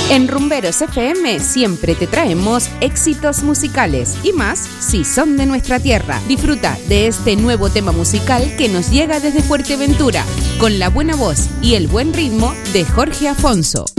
En Rumberos FM siempre te traemos éxitos musicales y más si son de nuestra tierra. Disfruta de este nuevo tema musical que nos llega desde Fuerteventura, con la buena voz y el buen ritmo de Jorge Afonso.